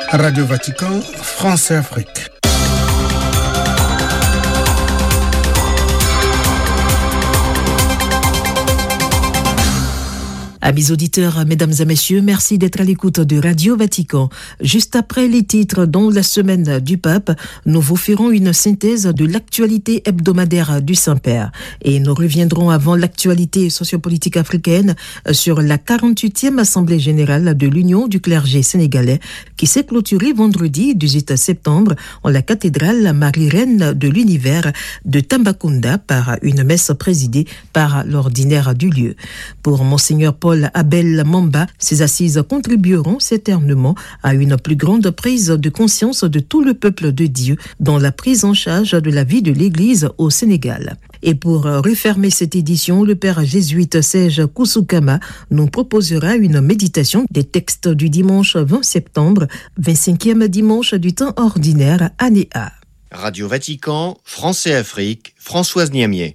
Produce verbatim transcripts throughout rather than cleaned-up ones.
Radio Vatican, France et Afrique. Amis auditeurs, mesdames et messieurs, merci d'être à l'écoute de Radio Vatican. Juste après les titres dont la semaine du pape, nous vous ferons une synthèse de l'actualité hebdomadaire du Saint-Père. Et nous reviendrons avant l'actualité sociopolitique africaine sur la quarante-huitième Assemblée générale de l'Union du clergé sénégalais qui s'est clôturée vendredi dix-huit septembre en la cathédrale Marie-Reine de l'Univers de Tambacounda par une messe présidée par l'ordinaire du lieu. Pour Monseigneur Paul Abel Mamba, ces assises contribueront certainement à une plus grande prise de conscience de tout le peuple de Dieu dans la prise en charge de la vie de l'Église au Sénégal. Et pour refermer cette édition, le père jésuite Serge Koussoukama nous proposera une méditation des textes du dimanche vingt septembre, vingt-cinquième dimanche du temps ordinaire, année A. Radio Vatican, France et Afrique, Françoise Niamier.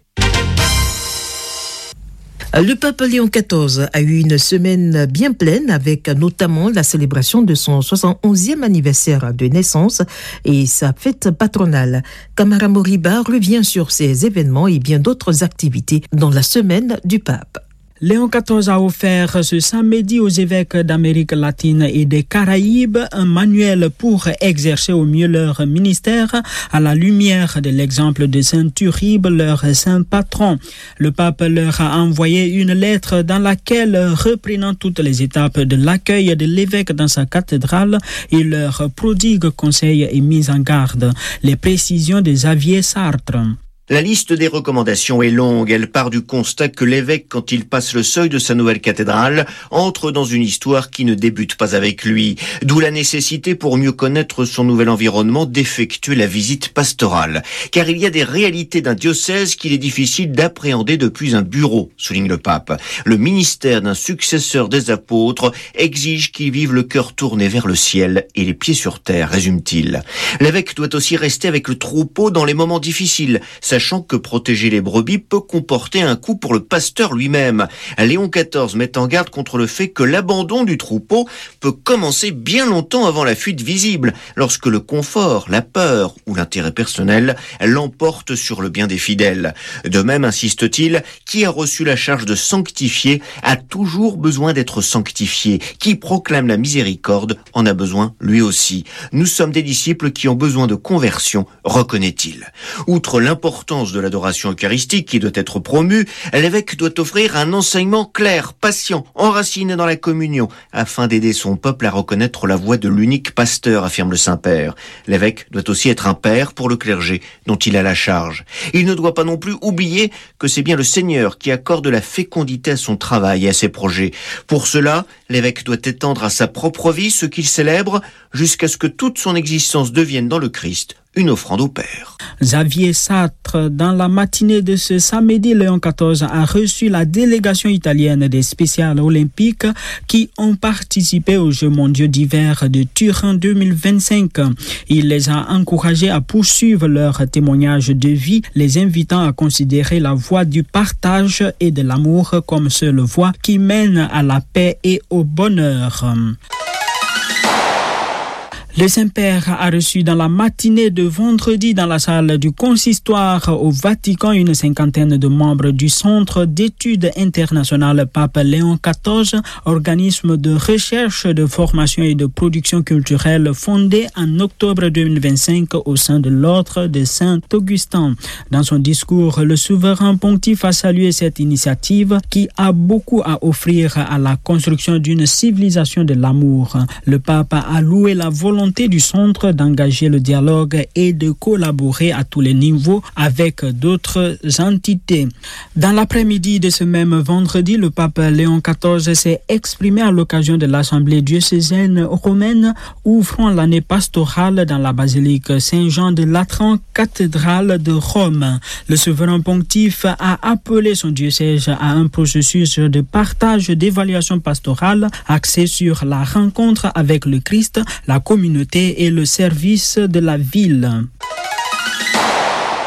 Le pape Léon quatorze a eu une semaine bien pleine avec notamment la célébration de son soixante-onzième anniversaire de naissance et sa fête patronale. Camara Moriba revient sur ces événements et bien d'autres activités dans la semaine du pape. Léon quatorze a offert ce samedi aux évêques d'Amérique latine et des Caraïbes un manuel pour exercer au mieux leur ministère à la lumière de l'exemple de Saint Uribe, leur saint patron. Le pape leur a envoyé une lettre dans laquelle, reprenant toutes les étapes de l'accueil de l'évêque dans sa cathédrale, il leur prodigue conseils et mise en garde. Les précisions de Xavier Sartre. La liste des recommandations est longue. Elle part du constat que l'évêque, quand il passe le seuil de sa nouvelle cathédrale, entre dans une histoire qui ne débute pas avec lui. D'où la nécessité, pour mieux connaître son nouvel environnement, d'effectuer la visite pastorale. Car il y a des réalités d'un diocèse qu'il est difficile d'appréhender depuis un bureau, souligne le pape. Le ministère d'un successeur des apôtres exige qu'il vive le cœur tourné vers le ciel et les pieds sur terre, résume-t-il. L'évêque doit aussi rester avec le troupeau dans les moments difficiles, sachant que protéger les brebis peut comporter un coût pour le pasteur lui-même. Léon quatorze met en garde contre le fait que l'abandon du troupeau peut commencer bien longtemps avant la fuite visible, lorsque le confort, la peur ou l'intérêt personnel l'emportent sur le bien des fidèles. De même, insiste-t-il, qui a reçu la charge de sanctifier a toujours besoin d'être sanctifié. Qui proclame la miséricorde en a besoin lui aussi. Nous sommes des disciples qui ont besoin de conversion, reconnaît-il. Outre l'importance de l'adoration eucharistique qui doit être promue, l'évêque doit offrir un enseignement clair, patient, enraciné dans la communion, afin d'aider son peuple à reconnaître la voix de l'unique pasteur, affirme le Saint-Père. L'évêque doit aussi être un père pour le clergé dont il a la charge. Il ne doit pas non plus oublier que c'est bien le Seigneur qui accorde la fécondité à son travail et à ses projets. Pour cela, l'évêque doit étendre à sa propre vie ce qu'il célèbre jusqu'à ce que toute son existence devienne dans le Christ une offrande au Père. Xavier Sartre, dans la matinée de ce samedi, Léon quatorze a reçu la délégation italienne des spéciales olympiques qui ont participé aux Jeux mondiaux d'hiver de Turin deux mille vingt-cinq. Il les a encouragés à poursuivre leur témoignage de vie, les invitant à considérer la voie du partage et de l'amour comme seule voie qui mène à la paix et au bonheur. Le Saint-Père a reçu dans la matinée de vendredi dans la salle du consistoire au Vatican une cinquantaine de membres du Centre d'études internationales Pape Léon quatorze, organisme de recherche, de formation et de production culturelle fondé en octobre deux mille vingt-cinq au sein de l'ordre de Saint-Augustin. Dans son discours, le souverain pontife a salué cette initiative qui a beaucoup à offrir à la construction d'une civilisation de l'amour. Le pape a loué la volonté du centre d'engager le dialogue et de collaborer à tous les niveaux avec d'autres entités. Dans l'après-midi de ce même vendredi, le pape Léon quatorze s'est exprimé à l'occasion de l'Assemblée diocésaine romaine ouvrant l'année pastorale dans la basilique Saint-Jean de Latran, cathédrale de Rome. Le souverain pontife a appelé son diocèse à un processus de partage d'évaluation pastorale axé sur la rencontre avec le Christ, la communauté et le service de la ville.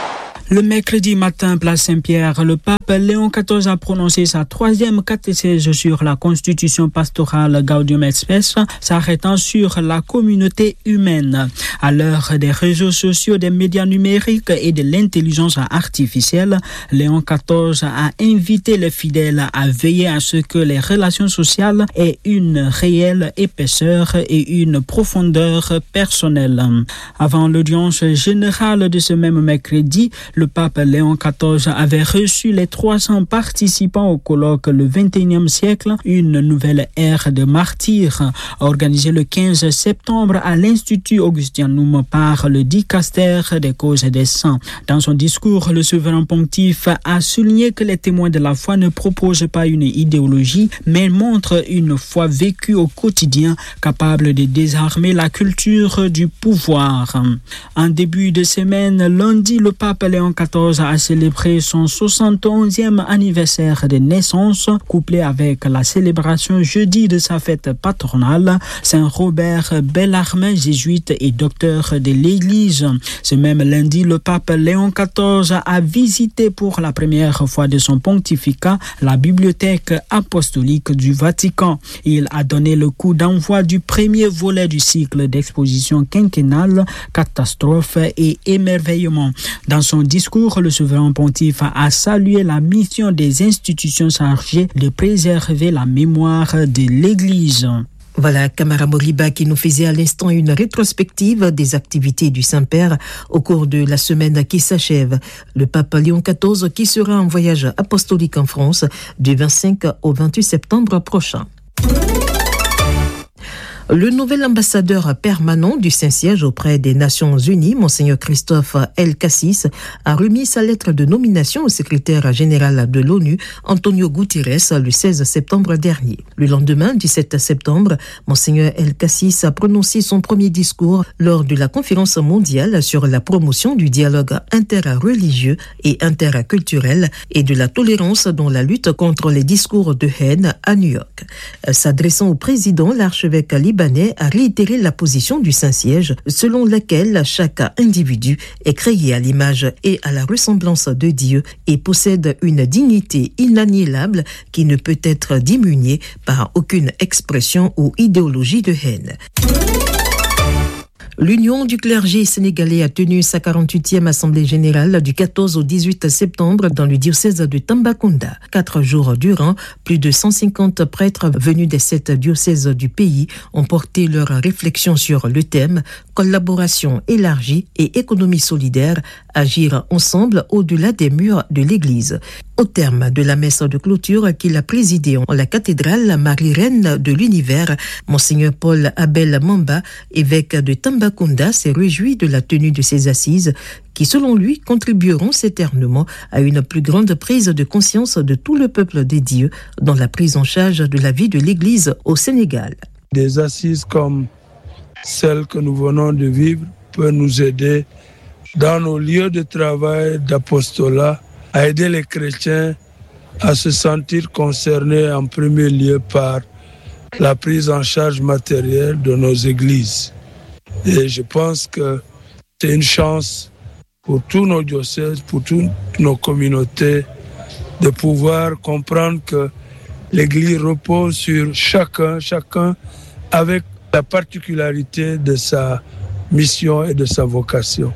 Le mercredi matin, place Saint-Pierre, le pape Léon quatorze a prononcé sa troisième catéchèse sur la constitution pastorale Gaudium et Spes, s'arrêtant sur la communauté humaine. À l'heure des réseaux sociaux, des médias numériques et de l'intelligence artificielle, Léon quatorze a invité les fidèles à veiller à ce que les relations sociales aient une réelle épaisseur et une profondeur personnelle. Avant l'audience générale de ce même mercredi, le pape Léon quatorze avait reçu les trois cents participants au colloque Le vingt et unième siècle, une nouvelle ère de martyrs, organisé le quinze septembre à l'Institut Augustinum par le dicaster des causes des saints. Dans son discours, le souverain pontife a souligné que les témoins de la foi ne proposent pas une idéologie, mais montrent une foi vécue au quotidien, capable de désarmer la culture du pouvoir. En début de semaine, lundi, le pape Léon quatorze a célébré son soixante et onzième anniversaire de naissance, couplé avec la célébration jeudi de sa fête patronale, Saint Robert Bellarmin, jésuite et docteur de l'Église. Ce même lundi, le pape Léon quatorze a visité pour la première fois de son pontificat la bibliothèque apostolique du Vatican. Il a donné le coup d'envoi du premier volet du cycle d'exposition quinquennale Catastrophes et émerveillement. Dans son discours, le souverain pontife a salué la mission des institutions chargées de préserver la mémoire de l'Église. Voilà Camara Moriba qui nous faisait à l'instant une rétrospective des activités du Saint-Père au cours de la semaine qui s'achève. Le pape Léon quatorze qui sera en voyage apostolique en France du vingt-cinq au vingt-huit septembre prochain. Le nouvel ambassadeur permanent du Saint-Siège auprès des Nations Unies, Monseigneur Christophe El Cassis, a remis sa lettre de nomination au secrétaire général de l'ONU, Antonio Guterres, le seize septembre dernier. Le lendemain, dix-sept septembre, Monseigneur El Cassis a prononcé son premier discours lors de la conférence mondiale sur la promotion du dialogue interreligieux et interculturel et de la tolérance dans la lutte contre les discours de haine à New York. S'adressant au président, l'archevêque libanais a réitéré la position du Saint-Siège selon laquelle chaque individu est créé à l'image et à la ressemblance de Dieu et possède une dignité inaliénable qui ne peut être diminuée par aucune expression ou idéologie de haine. L'Union du clergé sénégalais a tenu sa quarante-huitième assemblée générale du quatorze au dix-huit septembre dans le diocèse de Tambacounda. Quatre jours durant, plus de cent cinquante prêtres venus des sept diocèses du pays ont porté leurs réflexions sur le thème « Collaboration élargie et économie solidaire, agir ensemble au-delà des murs de l'Église ». Au terme de la messe de clôture qu'il a présidée en la cathédrale Marie-Reine de l'Univers, Monseigneur Paul Abel Mamba, évêque de Tambacounda, s'est réjoui de la tenue de ces assises qui, selon lui, contribueront certainement à une plus grande prise de conscience de tout le peuple de Dieu dans la prise en charge de la vie de l'Église au Sénégal. Des assises comme celles que nous venons de vivre peuvent nous aider dans nos lieux de travail, d'apostolat, à aider les chrétiens à se sentir concernés en premier lieu par la prise en charge matérielle de nos églises. Et je pense que c'est une chance pour tous nos diocèses, pour toutes nos communautés, de pouvoir comprendre que l'Église repose sur chacun, chacun avec la particularité de sa mission et de sa vocation.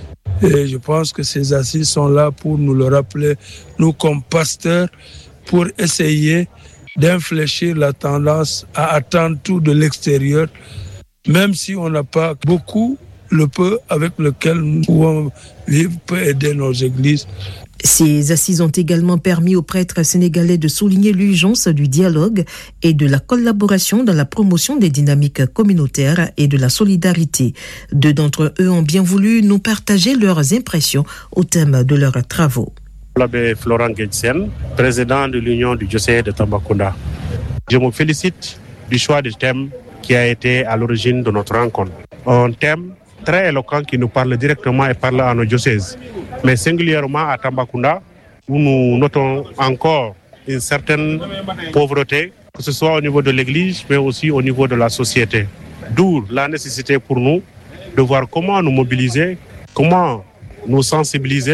Et je pense que ces assises sont là pour nous le rappeler, nous comme pasteurs, pour essayer d'infléchir la tendance à attendre tout de l'extérieur, même si on n'a pas beaucoup, le peu avec lequel nous pouvons vivre peut aider nos églises. Ces assises ont également permis aux prêtres sénégalais de souligner l'urgence du dialogue et de la collaboration dans la promotion des dynamiques communautaires et de la solidarité. Deux d'entre eux ont bien voulu nous partager leurs impressions au thème de leurs travaux. L'abbé Florent Guedsen, président de l'Union du diocèse de Tambacounda. Je me félicite du choix du thème qui a été à l'origine de notre rencontre. Un thème très éloquent qui nous parle directement et parle à nos diocèses. Mais singulièrement à Tambacounda, où nous notons encore une certaine pauvreté, que ce soit au niveau de l'Église, mais aussi au niveau de la société. D'où la nécessité pour nous de voir comment nous mobiliser, comment nous sensibiliser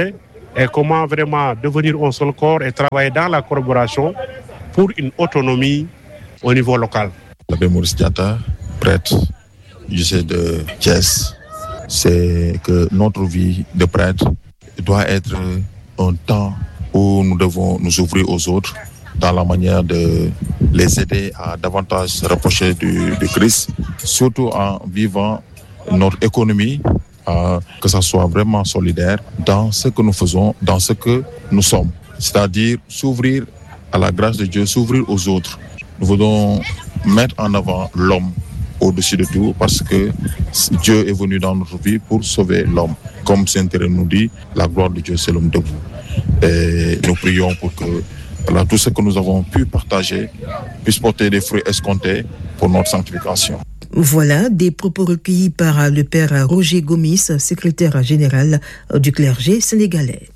et comment vraiment devenir un seul corps et travailler dans la collaboration pour une autonomie au niveau local. L'abbé Maurice Diatta, prêtre du diocèse de Thiès, c'est que notre vie de prêtre doit être un temps où nous devons nous ouvrir aux autres dans la manière de les aider à davantage se rapprocher du, du Christ, surtout en vivant notre économie, euh, que ça soit vraiment solidaire dans ce que nous faisons, dans ce que nous sommes. C'est-à-dire s'ouvrir à la grâce de Dieu, s'ouvrir aux autres. Nous voulons mettre en avant l'homme au-dessus de tout parce que Dieu est venu dans notre vie pour sauver l'homme. Comme Saint-Thérèse nous dit, la gloire de Dieu, c'est l'homme debout. Et nous prions pour que voilà, tout ce que nous avons pu partager puisse porter des fruits escomptés pour notre sanctification. Voilà des propos recueillis par le père Roger Gomis, secrétaire général du clergé sénégalais.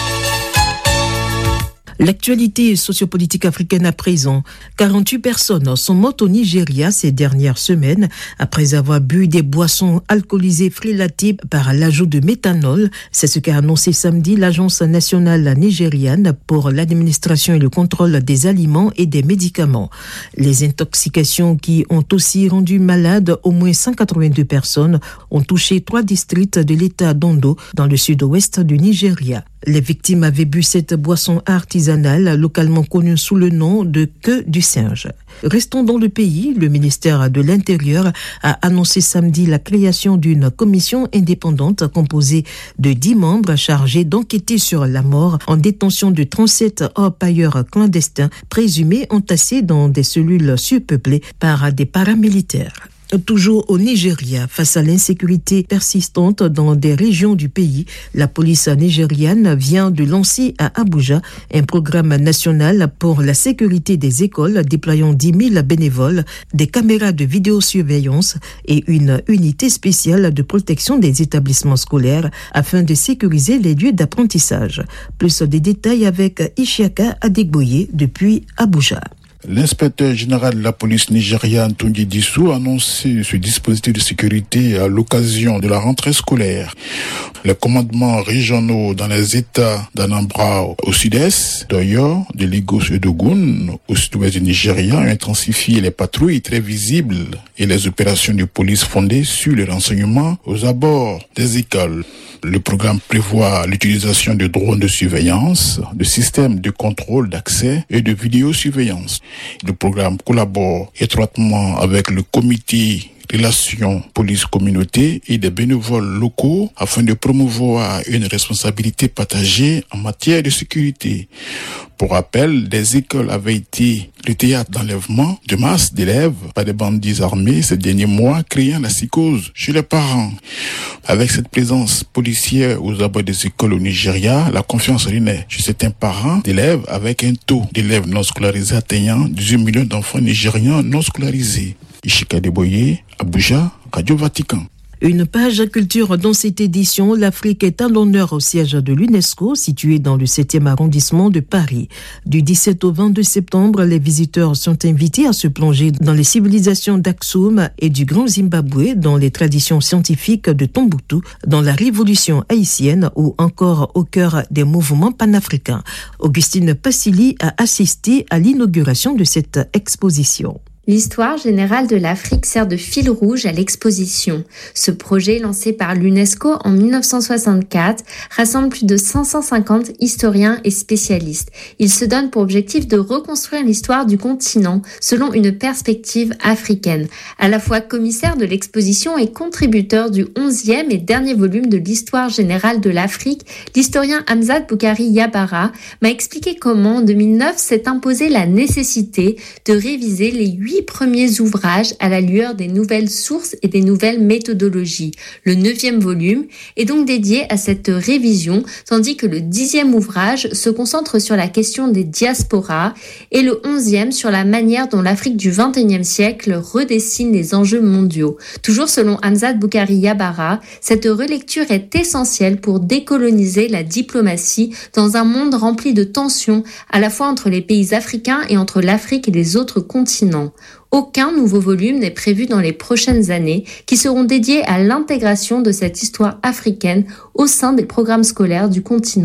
L'actualité sociopolitique africaine à présent. quarante-huit personnes sont mortes au Nigeria ces dernières semaines après avoir bu des boissons alcoolisées frélatées par l'ajout de méthanol. C'est ce qu'a annoncé samedi l'Agence nationale nigériane pour l'administration et le contrôle des aliments et des médicaments. Les intoxications qui ont aussi rendu malades au moins cent quatre-vingt-deux personnes ont touché trois districts de l'État d'Ondo dans le sud-ouest du Nigeria. Les victimes avaient bu cette boisson artisanale localement connue sous le nom de queue du singe. Restons dans le pays, le ministère de l'Intérieur a annoncé samedi la création d'une commission indépendante composée de dix membres chargés d'enquêter sur la mort en détention de trente-sept orpailleurs clandestins présumés entassés dans des cellules surpeuplées par des paramilitaires. Toujours au Nigeria, face à l'insécurité persistante dans des régions du pays, la police nigériane vient de lancer à Abuja un programme national pour la sécurité des écoles déployant dix mille bénévoles, des caméras de vidéosurveillance et une unité spéciale de protection des établissements scolaires afin de sécuriser les lieux d'apprentissage. Plus de détails avec Ishiaka Adegboye depuis Abuja. L'inspecteur général de la police nigériane, Tunji Dissou, a annoncé ce dispositif de sécurité à l'occasion de la rentrée scolaire. Les commandements régionaux dans les États d'Anambra au sud-est, d'Oyo, de Lagos et d'Ogun au sud-ouest du Nigeria ont intensifié les patrouilles très visibles et les opérations de police fondées sur les renseignements aux abords des écoles. Le programme prévoit l'utilisation de drones de surveillance, de systèmes de contrôle d'accès et de vidéosurveillance. Le programme collabore étroitement avec le comité relations police-communauté et des bénévoles locaux afin de promouvoir une responsabilité partagée en matière de sécurité. Pour rappel, des écoles avaient été le théâtre d'enlèvement de masse d'élèves par des bandits armés ces derniers mois, créant la psychose chez les parents. Avec cette présence policière aux abords des écoles au Nigeria, la confiance renaît chez certains parents d'élèves avec un taux d'élèves non scolarisés atteignant dix-huit millions d'enfants nigérians non scolarisés. Ishika Deboye, Abuja, Radio Vatican. Une page culture dans cette édition, l'Afrique est à l'honneur au siège de l'UNESCO, situé dans le septième arrondissement de Paris. Du dix-sept au vingt-deux septembre, les visiteurs sont invités à se plonger dans les civilisations d'Aksum et du Grand Zimbabwe, dans les traditions scientifiques de Tombouctou, dans la révolution haïtienne ou encore au cœur des mouvements panafricains. Augustine Passili a assisté à l'inauguration de cette exposition. L'histoire générale de l'Afrique sert de fil rouge à l'exposition. Ce projet, lancé par l'UNESCO en dix-neuf cent soixante-quatre, rassemble plus de cinq cent cinquante historiens et spécialistes. Il se donne pour objectif de reconstruire l'histoire du continent selon une perspective africaine. À la fois commissaire de l'exposition et contributeur du onzième et dernier volume de l'histoire générale de l'Afrique, l'historien Hamzat Boukari Yabara m'a expliqué comment, en deux mille neuf, s'est imposée la nécessité de réviser les huit premiers ouvrages à la lueur des nouvelles sources et des nouvelles méthodologies. Le neuvième volume est donc dédié à cette révision, tandis que le dixième ouvrage se concentre sur la question des diasporas et le onzième sur la manière dont l'Afrique du vingt et unième siècle redessine les enjeux mondiaux. Toujours selon Hamzat Boukari Yabara, cette relecture est essentielle pour décoloniser la diplomatie dans un monde rempli de tensions à la fois entre les pays africains et entre l'Afrique et les autres continents. Aucun nouveau volume n'est prévu dans les prochaines années qui seront dédiés à l'intégration de cette histoire africaine au sein des programmes scolaires du continent.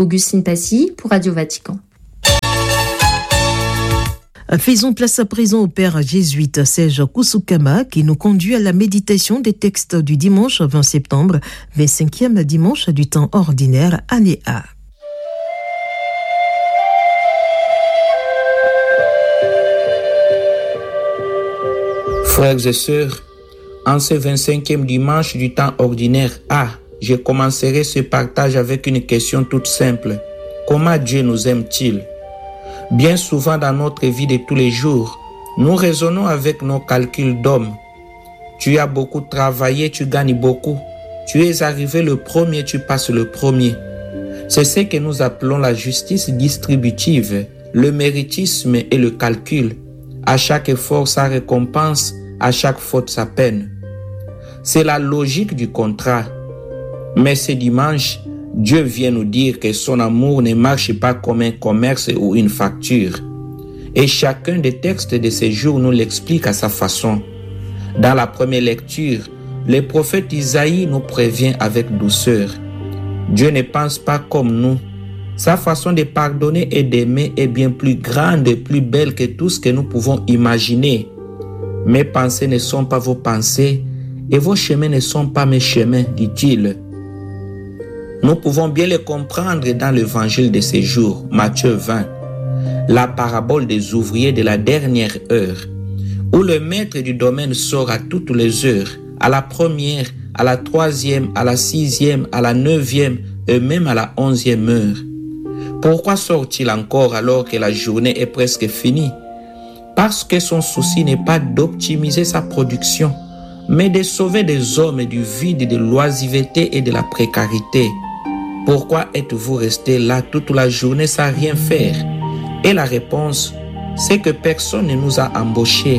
Augustine Passy pour Radio Vatican. Faisons place à présent au père jésuite Serge Kusukama qui nous conduit à la méditation des textes du dimanche vingt septembre, vingt-cinquième dimanche du temps ordinaire, année A. Frères et sœurs, en ce vingt-cinquième dimanche du temps ordinaire A, je commencerai ce partage avec une question toute simple. Comment Dieu nous aime-t-il ? Bien souvent dans notre vie de tous les jours, nous raisonnons avec nos calculs d'hommes. Tu as beaucoup travaillé, tu gagnes beaucoup. Tu es arrivé le premier, tu passes le premier. C'est ce que nous appelons la justice distributive, le méritisme et le calcul. À chaque effort, sa récompense, à chaque faute, sa peine. C'est la logique du contrat. Mais ce dimanche, Dieu vient nous dire que son amour ne marche pas comme un commerce ou une facture. Et chacun des textes de ces jours nous l'explique à sa façon. Dans la première lecture, le prophète Isaïe nous prévient avec douceur. Dieu ne pense pas comme nous. Sa façon de pardonner et d'aimer est bien plus grande et plus belle que tout ce que nous pouvons imaginer. Mes pensées ne sont pas vos pensées et vos chemins ne sont pas mes chemins, dit-il. Nous pouvons bien le comprendre dans l'évangile de ces jours, Matthieu vingt, la parabole des ouvriers de la dernière heure, où le maître du domaine sort à toutes les heures, à la première, à la troisième, à la sixième, à la neuvième et même à la onzième heure. Pourquoi sort-il encore alors que la journée est presque finie? Parce que son souci n'est pas d'optimiser sa production, mais de sauver des hommes du vide, de l'oisiveté et de la précarité. Pourquoi êtes-vous resté là toute la journée sans rien faire? Et la réponse, c'est que personne ne nous a embauchés.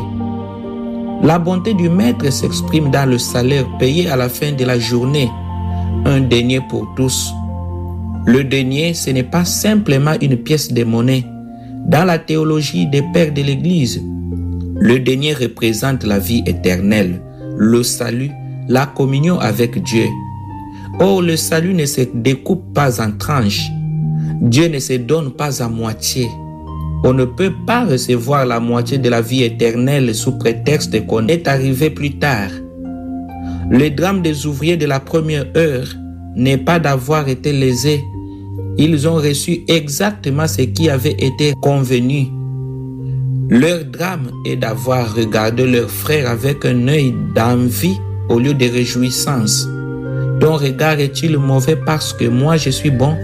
La bonté du maître s'exprime dans le salaire payé à la fin de la journée. Un denier pour tous. Le denier, ce n'est pas simplement une pièce de monnaie. Dans la théologie des pères de l'Église, le denier représente la vie éternelle, le salut, la communion avec Dieu. Or, le salut ne se découpe pas en tranches. Dieu ne se donne pas à moitié. On ne peut pas recevoir la moitié de la vie éternelle sous prétexte qu'on est arrivé plus tard. Le drame des ouvriers de la première heure n'est pas d'avoir été lésés. Ils ont reçu exactement ce qui avait été convenu. Leur drame est d'avoir regardé leurs frères avec un œil d'envie au lieu de réjouissance. Ton regard est-il mauvais parce que moi je suis bon?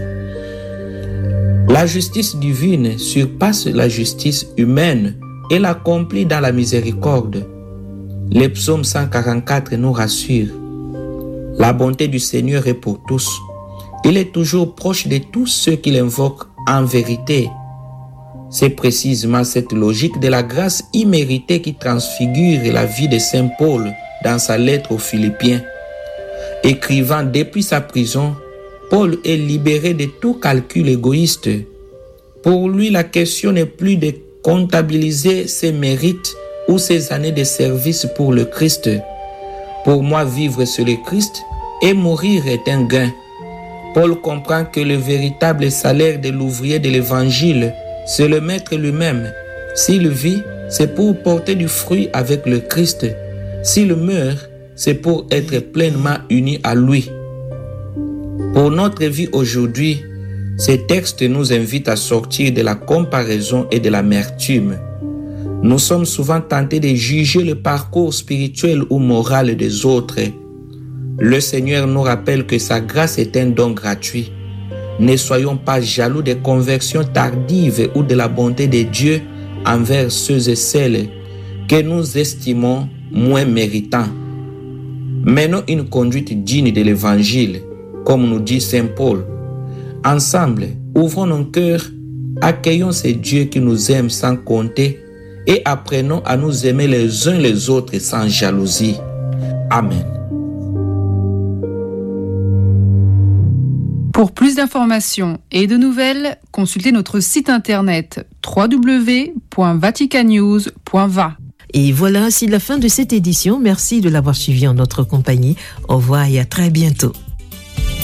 La justice divine surpasse la justice humaine et l'accomplit dans la miséricorde. Le psaume cent quarante-quatre nous rassure. La bonté du Seigneur est pour tous. Il est toujours proche de tous ceux qui l'invoquent en vérité. C'est précisément cette logique de la grâce imméritée qui transfigure la vie de Saint Paul dans sa lettre aux Philippiens. Écrivant depuis sa prison, Paul est libéré de tout calcul égoïste. Pour lui, la question n'est plus de comptabiliser ses mérites ou ses années de service pour le Christ. Pour moi, vivre sur le Christ et mourir est un gain. Paul comprend que le véritable salaire de l'ouvrier de l'Évangile, c'est le Maître lui-même. S'il vit, c'est pour porter du fruit avec le Christ. S'il meurt, c'est pour être pleinement uni à lui. Pour notre vie aujourd'hui, ces textes nous invitent à sortir de la comparaison et de l'amertume. Nous sommes souvent tentés de juger le parcours spirituel ou moral des autres. Le Seigneur nous rappelle que sa grâce est un don gratuit. Ne soyons pas jaloux des conversions tardives ou de la bonté de Dieu envers ceux et celles que nous estimons moins méritants. Menons une conduite digne de l'Évangile, comme nous dit Saint Paul. Ensemble, ouvrons nos cœurs, accueillons ces dieux qui nous aiment sans compter et apprenons à nous aimer les uns les autres sans jalousie. Amen. Pour plus d'informations et de nouvelles, consultez notre site internet w w w point vaticanews point v a. Et voilà, c'est la fin de cette édition. Merci de l'avoir suivi en notre compagnie. Au revoir et à très bientôt.